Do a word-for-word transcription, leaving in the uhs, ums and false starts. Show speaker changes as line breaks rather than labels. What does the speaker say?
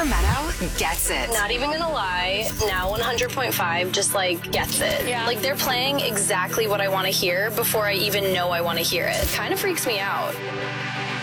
Sacramento gets it.
Not even gonna lie, now one hundred point five just like gets it.
Yeah.
Like they're playing exactly what I want to hear before I even know I want to hear it. Kind of freaks me out.